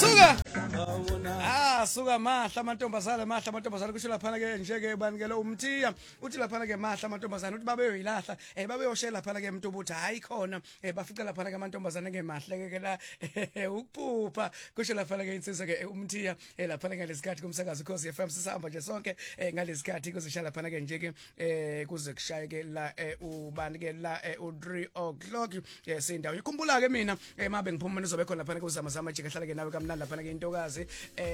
suka mahla amantombazana kusho laphana ke nje ke banikele umthiya uthi laphana ke mahla amantombazana uthi babe yoyilahla babeyoshela laphana ke umuntu ubuthi hayi khona bafica laphana ke amantombazana ke mahla ke la ukuphupha kusho laphana ke insizwa ke umthiya laphana ke lesikhathi kumsakazo Khosi FM sisahamba nje sonke ngalesikhathi kuzishala laphana ke nje ke kuze kushaye ke la ubani ke la u3 o'clock sindawo ikhumbula ke mina mabe ngiphuma nizobe khona laphana ke uzama zama jike hlala ke nawe kamnandi laphana ke intokazi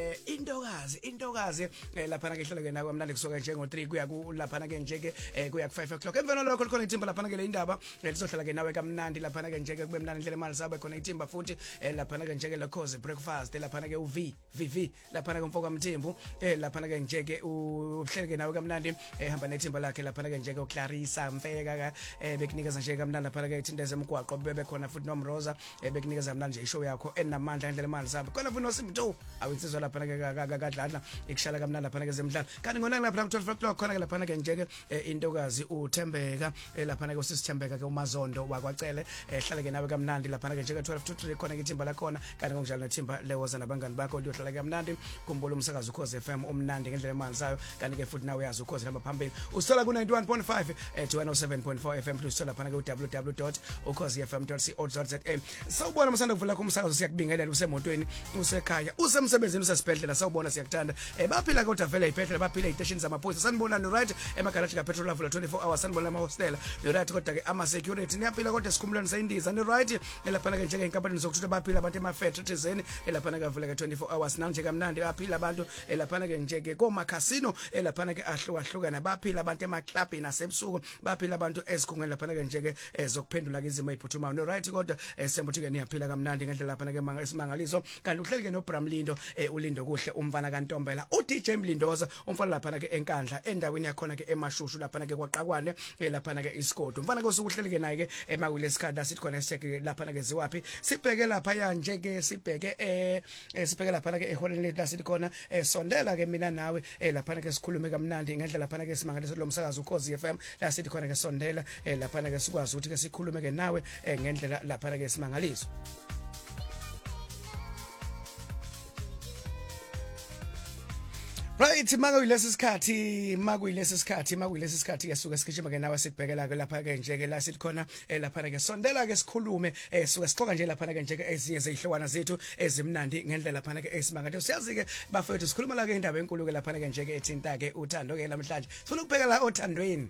laphana ke hlala ke nawe kamnandi kusoka nje ngo3 kuya ku laphana ke nje ke kuya ku5 o'clock emveni lokho likhona itimba laphana ke le indaba lizohlala ke nawe kamnandi laphana ke nje ke kube mnandi indlela imali sabe khona itimba futhi laphana ke nje ke lokhoze breakfast laphana ke uVV laphana ke mfoka mthembu laphana ke nje ke uhlele ke nawe kamnandi hamba netimba lakhe laphana ke nje ke uClarissa Mfeka ka bekunikeza nje kamnandi laphana ke ithindeze emgwaqo bebe khona futhi noMroza bekunikeza mnandi nje ishow yakho enamandla indlela imali sabe khona futhi noSimtho awensizwa laphana ke kadlana ikushala kamnandi laphana ke zemidlalo kanti ngona laphana ku12 o'clock khona ke laphana ke nje ke intokazi uThembeka laphana ke usisithembeka ke uMazondo wakwacele hlala ke nawe kamnandi laphana ke nje ke 12 to 3 khona ke itimba lakhona kanti ngokunjalo netimba lewoza nabangani bakho liyohlala kamnandi kumbolo umsakazo Khosi FM umnandi ngendlela emanzayo kanti ke futhi nawe yazi uKhosi namba phambili usola ku 91.5 to 107.4 FM plus sola phana ke www.ukhosifm.co.za sawubona msanda kuvula kumsakazo siyakubingelela usemotweni usekhaya usemsebenzini usesibhedlela sawubona siyakuthanda baphila kodwa vele ipetrol baphila istation zamaphoyisa sanibona no right emagaraji ka petrol avula 24 hours sanibona ama hostela no right kodwa ke ama security niyaphila kodwa sikhumulani sayindiza no right elaphana ke njenge inkampani zokuthutha baphila abantu ema factory zeni elaphana ka vula ke 24 hours nanje kamnandi baphila abantu elaphana ke njeke koma casino elaphana ke ahlukahlukana baphila abantu ema club nasebusuku baphila abantu ezikhungweni laphana ke njeke zokuphendula ke izimo eziphuthumayo no right kodwa sembuthi ke niyaphila kamnandi ngendlela laphana ke isimangaliso kanti uhleli ke no Bramlindo ulindo kuhle umfana kaNtombela uDJ Mlindoza umfana laphana ke enkandla endaweni yakhona ke emashushu laphana ke kwaqakwane laphana ke iSkodo umfana ke usukuhleli ke naye ke emakulesikhathi sithi khona sitheke laphana ke ziwapi sibheke lapha ya nje ke sibheke laphana ke eholeni lethu lasithi khona sondela ke mina nawe laphana ke sikhulume kamnandi ngendlela laphana ke simangaliso lomsakazo Khosi FM lasithi khona ke sondela laphana ke sikwazi ukuthi ke sikhulume ke nawe ngendlela laphana ke simangaliso. Right makuyilesi sikhathi yasuka sikishima ke nawe sikubhekela ke lapha ke nje ke la sithi khona lapha ke sondela ke sikhulume suka sixoxa nje lapha ke nje ke ezinye zezihlwana zethu ezimnandi ngendlela lapha ke esimangade siyazi ke bafethu sikhuluma la ke indaba enkulu ke lapha ke nje ke ethinta ke uthando ke namhlanje sifuna ukubhekela othandweni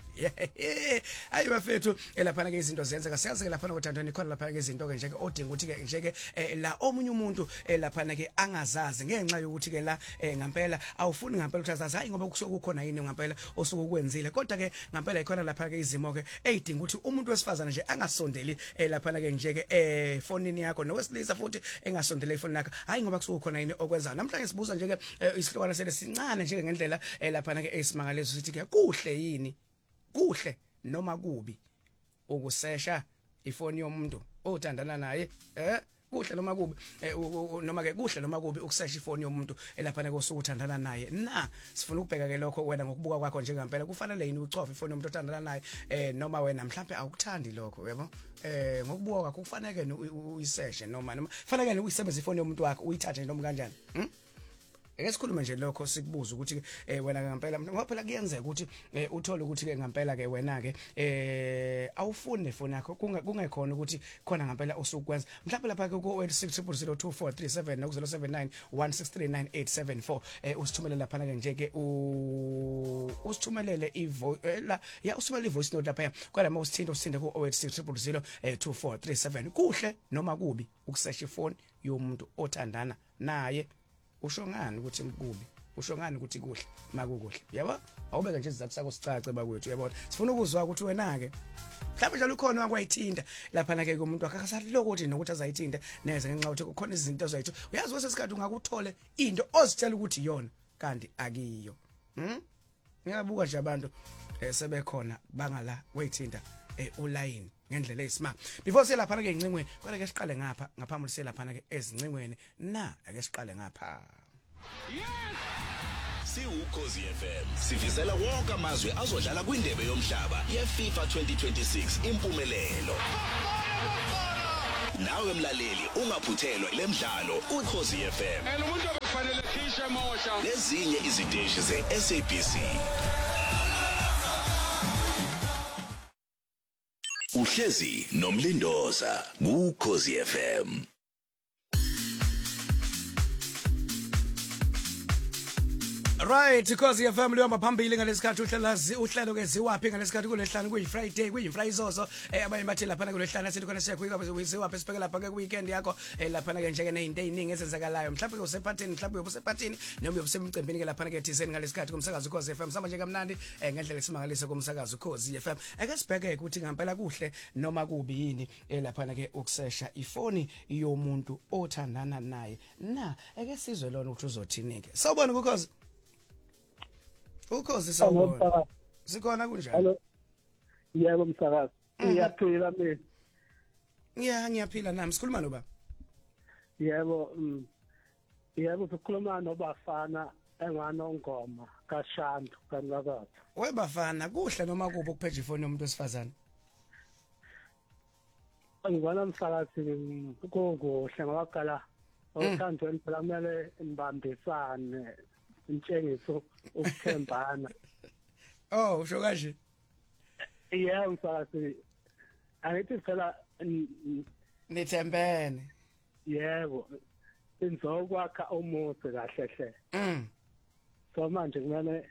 ayi bafethu lapha ke izinto zenzeka siyazi ke lapha othandweni khona lapha ke izinto ke nje ke odinga ukuthi ke nje ke la omunye umuntu lapha ke angazazi ngenxa yokuthi ke la ngempela awufuni ngempela uthazazi hayi ngoba kukhona yini ngempela osuku kwenzile kodwa ke ngempela ikhona lapha ke izimo ke ezidinga ukuthi umuntu wesifazana nje angasondeli lapha ke nje ke fonini yakho nowesilisa futhi engasondeli ifoni yakho hayi ngoba kukhona yini okwenza namhlanje sibuza nje ke isihlokwana sele sincane nje ngendlela lapha ke esimangalezo sithi ke kuhle yini kuhle noma kubi ukusesha ifoni yomuntu othandana naye kuhle noma kubi noma ke kuhle noma kubi ukusesha ifoni yomuntu lapha ke osukuthandana naye na sifuna ukubheka ke lokho wena ngokubuka kwakho nje ngempela kufanele yini uchofa ifoni yomuntu othandana naye noma wena mhlambe awukuthandi lokho yebo ngokubuka kwakho kufanele uyiseshe noma kufanele uyisebenzise ifoni yomuntu wakho uyithathe noma kanjani Ake sikhulume nje lokho sikubuza ukuthi wena ngempela ngoba phela kuyenzeka ukuthi uthole ukuthi ke ngempela ke wena ke awufune phone yakho kungekhona ukuthi khona ngempela usukwenza mhlawumbe lapha ke ku 06002437 no 0791639874 usithumele lapha ke nje ke usithumelele usithumelele ivoice note lapha kodwa uma usithinta ku 06002437 kuhle noma kubi ukusesha ifone yomuntu othandana naye usho ngani ukuthi kubi usho ngani ukuthi kuhle makukuhle yabo awubeka nje izathu sakho sicace bakwethu yabona sifuna ukuzwa ukuthi wena ke mhlawumbe njalo ukhona wakwayithinta lapha na ke umuntu akasaloko ukuthi nokuthi azayithinta neze ngenxa ukuthi kukhona izinto ezoyithu uyazi wesesikhathi ungakuthole into ozitshela ukuthi iyona kanti akiyo ngiyabuka nje abantu sebekhona bangala wayithinta online ngendlela eyisimanga before selapha ke incingweni kodwa ke siqale ngapha ngaphambi selapha ke ezincingweni na ake siqale ngapha Ukhosi FM sifisela wonke amazwe azodlala kwindebe yomhlaba yeFIFA 2026 impumelelo nawe mlaleli ungaphuthelwa lemidlalo uKhosi FM umuntu obefanele khishe emosha nezinye iziteshi zeSABC. Uhlezi nomlindoza kuKhosi FM. Right, because your family wama phambili ngalesikhathi uhlelo ke ziwaphi ngalesikhathi kulehlanu kuyiFriday kuyimfriday zozo abanye bathi lapha kulehlanu sithi khona siyakuyika ziwaphi sibheke lapha ke weekend yakho lapha ke njeke nezinto eziningi ezenzakalayo mhlawumbe usephathini mhlawumbe ubusephathini noma ubusemcimbini ke lapha ke thizeni ngalesikhathi kumsakazo uKhosi FM sama nje kamnandi ngendlela esimangalise kumsakazo uKhosi FM ake sibheke ukuthi ngempela kuhle noma kubi yini lapha ke ukusesha ifoni yomuntu othandana naye na ake sizwe lona ukuthi uzothini ke sawubona kuKhosi Ukhosi sawubona. Sikhona kunjani? Hello. Yebo msakazi. Ngiyaphila mina. Ngiyaphila nami. Sikhuluma noba? Yebo, Yebo sikhuluma nobafana enganongoma kaShandu kaNwakatho. Webafana kuhle noma kubo kupheje ifoni yomuntu wesifazane? Ngibona msakazi kukuhle ngoba othandweni phela kumele nibambisane. Intshengiso ukuthembana. Oh, usho kanje? Yebo msakazi. Angithi phela nithembene. Yebo. Inzokwakha umuzi kahle hle. So manje kumele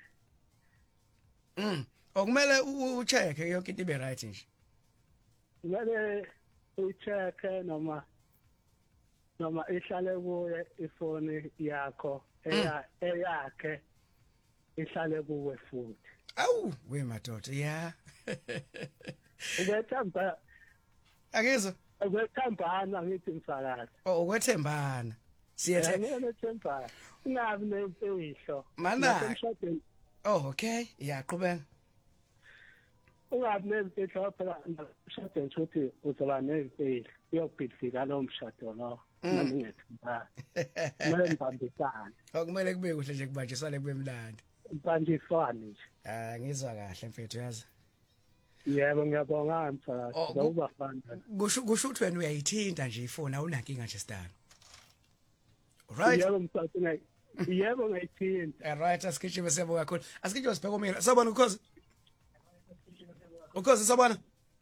okumele ucheck yonke into ibe right nje. Kumele ucheck noma ihlale kuye ifoni yakho eyakhe ihlale kuwe futhi. Awu we madoda yeah. Ubethamba Akezwe? Ubethambana ngithi msakazi. Oh ukwethembana. Siyethembana. Ungabi nemfihlo. Mana. Oh okay. Yeah, qhubeka. Ungabi nemfihlo phela umshado ukuthi uzoba nemfihlo. Uyobhidlika lo mshado lo. Ngingethemba. Kumele nibambisane. Okumele kube kuhle nje kubanjiswane kube mnandi. Banjiswane nje. Ngizwa kahle mfethu yazi. Yebo ngiyabonga mthakazi. Ngubafana. Kusho ukuthi wena uyayithinta nje ifoni awunankinga nje sidana. Right. Yebo mthakazi. Yebo ngayithinta. Right, asikhiphime sebo kakhulu. Asikhiphime sibheke umina. Sabona ukhozi. Ukhozi sabona?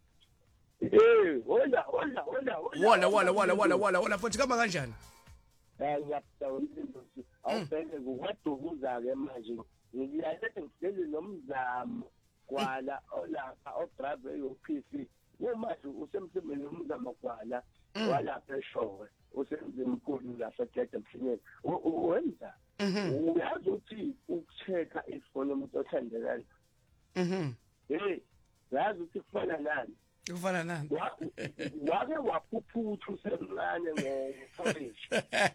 Wala futhi kama kanjani? Ngiyabona awubheke kuwadukuza ke manje ngiyalete ngideli nomzamo kwala olapha odrive yoPC umathi usemsebenzini nomzamo kwala walapha eshowe usemzimkhulu la segede emhlweni wenza uyazi ukuthi ukuchecka ifoni umuntu othandekayo yazi ukuthi kufana nani Kufana nani? Wake waphuphuthwa usemncane ngopolish.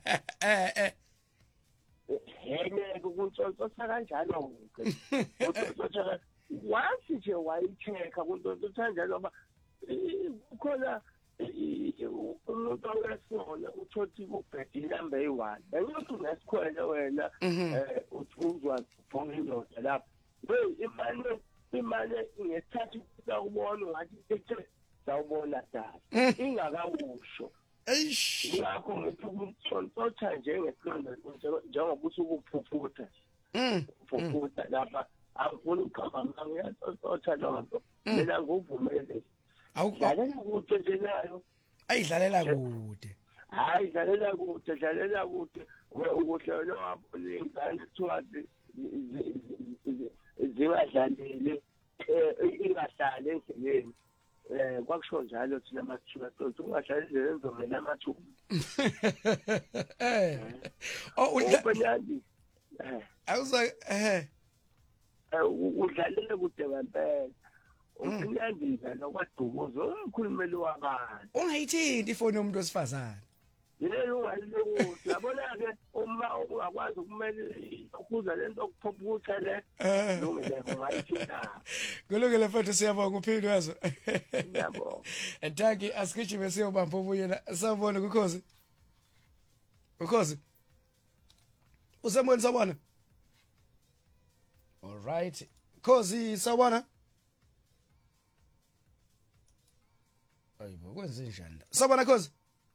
Ngeke ukuntsontsosa kanjalo ke. Untsontsosa wathi nje wayichecka kuntsontsosa kanjalo ngoba ukhona umuntu owesona uthothi ubhedi number 1. Bengithi unesikhwele wena uzwa phongindoda lapha. Imali ngethatha ukubona ngathi ethe sawubona dad ingakawusho ngakho ngithi ukuntsontsosa njengeqondo njengoba usukuphuphuta phuphuta lapha angifuni ukukhamba ngiyatsontsosa lonto mina nguvumele awudlalela kude nje nayo ayidlalela kude hayi dlalela kude ukuhlelo wabona ingane kuthiwa zingadlalile ingahlali endleleni kwakusho njalo thina masithuka sothi ungahlali endleleni zomela amathuba udlalele awuza udlalele kude ngempela unyandisa nokwadukuza umkhulumeli wabantu ungayithinti ifoni yomuntu wesifazane yena ungalilokuthi yabona ke uma ungakwazi ukumele ukuza lento okuphuphuka le lungile ungayithinta kulungile mfethu siyabonga uphinde yazo yabo Ntaki asikhiphime siyobamba ubuyena sawubona ukhozi usemweni sawubona All right Khosi sawubona Ayibo kwenze njani sawubona Khosi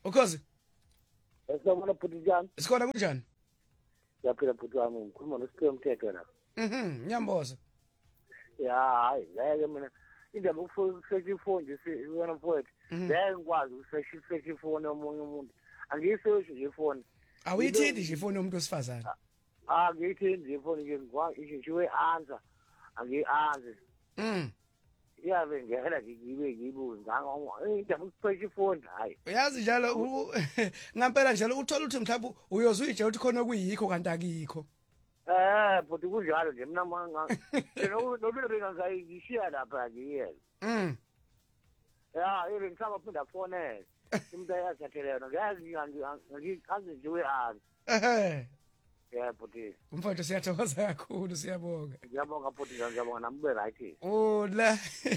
Ukhozi Esibona phutijana. sikhona kunjani? Yaphila phuthu wami ngikhuluma noSipho Mthetho la. Nyamboza. Ya hayi ngeke mina indaba ukusearch ifoni nje wena mfowethu. Ngeke ngikwazi ukusearch ifoni yomunye umuntu. Angiyisearch nje ifoni. Awuyithindi nje ifoni yomuntu osifazane. Ngiyithindi nje ifoni nje ngishiwe answer. Angi-answer. Yabe ngehela ngiyibuze indaba ukusearch ifoni hayi. Uyazi njalo ngampela njalo uthola ukuthi mhlawumbe uyozuyitshela ukuthi khona kuyikho kanti akikho. But kunjalo nje mina nobirika ngayishiya lapha ngiyele. Ya, yini ngithaba phinda phone. Umuntu ayathathela yona. Ngiyazi nje we-answer. Yeah, but Mfowethu siyathokoza kakhulu siyabonga. ngiyabonga futhi ngiyabonga nami ube right. Oh la.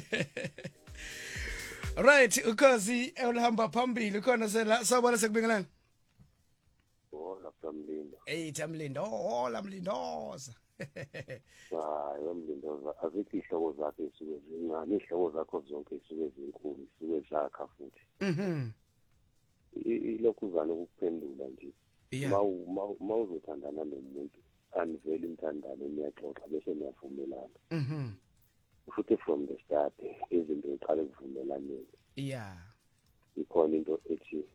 Right, ukhozi olihamba phambili khona sawubona sekubingelana. Laphamlindo. Tamlindo, lamlindoza. Yomlindoza azithi ihloko zakhe isuke zincane, ihloko zakho zonke isuke zinkulu, isuke zakha futhi. Ilokhuzana ukuphendula nje. Mawuzothandana nomuntu aniveli imthandane niyaxoxa bese niyavumelana. Futhi from the start izinto ziqale kuvumelaneni. Yeah. Ikhona into ethi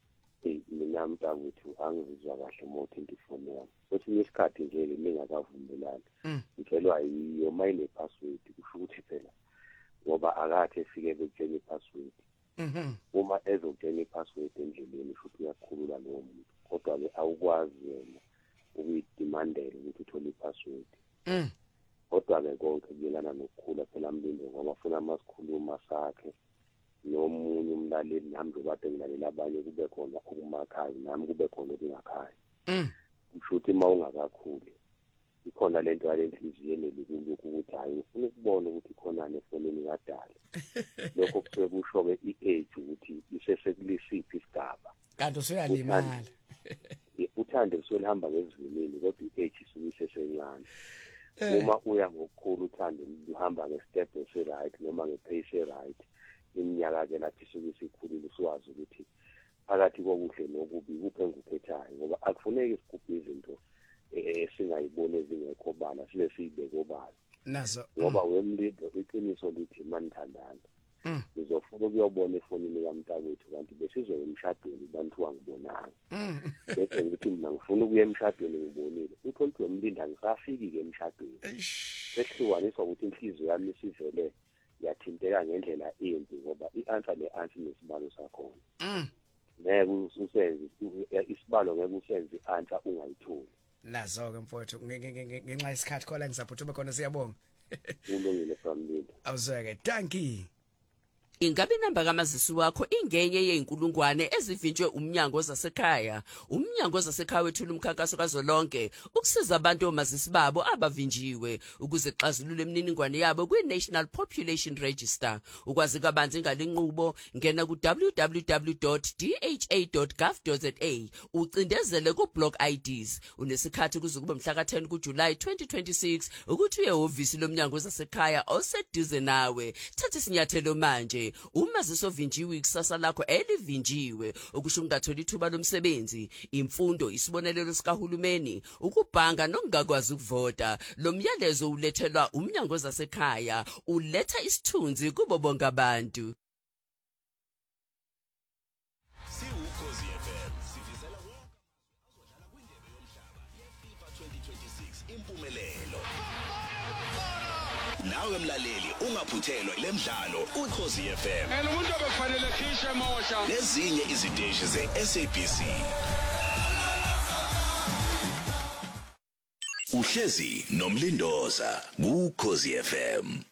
mina mntakwethu angizizwa kahle mothinta ifoni yami. Kwesinye isikhathi nje ningakavumelani. Ngitshelwa yiyo mayine password kusho ukuthi phela ngoba akathi efike ekutshela ipassword. Uma ezokutshela ipassword endleleni futhi uyakhulula lowo muntu. Kodwa-ke awukwazi yena ukuyidimandela ukuthi uthole ipassword. Kodwa-ke konke kuyelana nokukhula phela Mlindo ngoba funa masikhuluma sakhe nomunye umlaleli nami ngobade ngilalela abanye kube khona okumakhayo nami kube khona okungakhaya. Kusho ukuthi uma ungakakhuli ikhona lento yale nhliziyo elikunye ukuthi hayi ufuna ukubona ukuthi khonani efonini kadala. Lokho kusuke kusho-ke i-age ukuthi isesekulisiphi isigaba. Kanti usuyalimala. Uthande usulihamba ngesivinini kodwa i-age isuke isesencane. Uma uya ngokukhulu uthande uhamba nge-step esi-right noma nge-pace e-right. Iminyaka-ke lapho isuke isikhulile usuwazi ukuthi phakathi kokuhle nokubi kuphe engukhethayo ngoba akufuneki sigubhe izinto esingayiboni ezingekho bala sile siyibeke obala. Nazo. Ngoba wemlindo iqiniso lithi manithandana. Ngizofuna ukuyobona efonini kamntakwethu kanti besizoya emshadweni bantu wangibonanga. Bese ngithi mina ngifuna ukuya emshadweni ngibonile. Utho ukuthi wemlinda ngisafiki-ke emshadweni. Sehlukaniswa ukuthi inhliziyo yami isivele yathinteka ngendlela embi ngoba i-answer le-answer nesibalo sakhona. Ngeke usenze isibalo ngeke usenze i-answer ungayitholi. Nazo-ke mfowethu ngenxa yesikhathi khola ngisaphuthuma khona siyabonga. Ulungile family. Awuzweke, thank you. Ingabe inamba kamazisi wakho ingenye yeinkulungwane ezivinjwe umnyango zasekhaya. Umnyango zasekhaya wethula umkhankaso kazolonke ukusiza abantu omazisi babo abavinjiwe ukuze xazulule imininingwane yabo kwi-National Population Register. Ukwazi kabanzi ngalenqubo ngena ku www.dha.gov.za ucindezele ku block IDs. Unesikhathi kuze kube mhla ka-10 kuJulayi 2026 ukuthi uye ehhovisi lomnyango zasekhaya oseduze nawe. Thatha isinyathelo manje. Umazisi ovinjiwe ikusasa lakho elivinjiwe okusho ungatholi ithuba lomsebenzi, imfundo, isibonelelo sikahulumeni, ukubhanga nokungakwazi ukuvota. Lo myalezo ulethelwa umnyango zasekhaya, uletha isithunzi kubo bonke abantu. Ukhozi FM sifisela wonke azodlala kwindebe yomhlaba yeFIFA 2026 impumelelo. Nawe mlaleli ungaphuthelwa ile mdlalo Ukhozi FM. Umuntu obefanele khishe mosha. Nezinye iziteshi ze-SABC. Uhlezi nomlindoza Ukhozi FM.